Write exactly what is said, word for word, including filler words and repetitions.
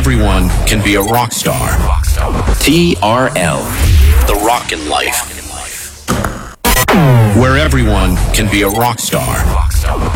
everyone can be a rock star. T R L, The Rockin' Life. Where everyone can be a rock star.